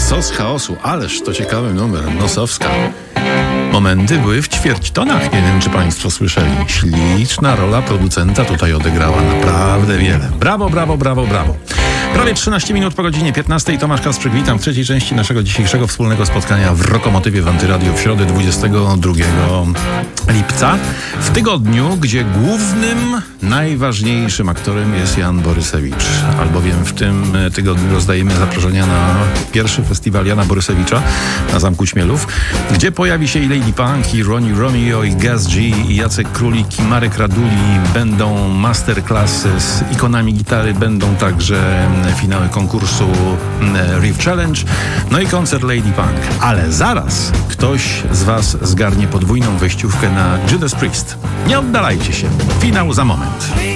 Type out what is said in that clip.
Sos chaosu, ależ to ciekawy numer, Nosowska. Momenty były w ćwierćtonach, nie wiem czy państwo słyszeli. Śliczna rola producenta tutaj odegrała naprawdę wiele. Brawo, brawo, brawo, brawo. Prawie 13 minut po godzinie 15. Tomasz Kasprzyk, witam w trzeciej części naszego dzisiejszego wspólnego spotkania w Rokomotywie w Antyradio w środę 22 lipca. W tygodniu, gdzie głównym, najważniejszym aktorem jest Jan Borysewicz. Albowiem w tym tygodniu rozdajemy zaproszenia na pierwszy festiwal Jana Borysewicza na Zamku Śmielów, gdzie pojawi się i Lady Punk, i Ronnie Romeo, i Gaz G, i Jacek Królik, i Marek Raduli. Będą masterclassy z ikonami gitary, będą także finały konkursu Riff Challenge, no i koncert Lady Punk. Ale zaraz ktoś z was zgarnie podwójną wejściówkę na Judas Priest. Nie oddalajcie się. Finał za moment.